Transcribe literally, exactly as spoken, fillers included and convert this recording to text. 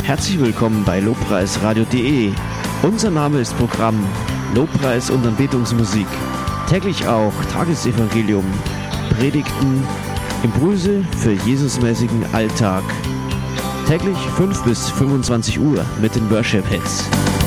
Herzlich willkommen bei lobpreisradio punkt de. Unser Name ist Programm Lobpreis und Anbetungsmusik. Täglich auch Tagesevangelium, Predigten, Impulse für Jesusmäßigen Alltag. Täglich fünf bis fünfundzwanzig Uhr mit den Worship Hits.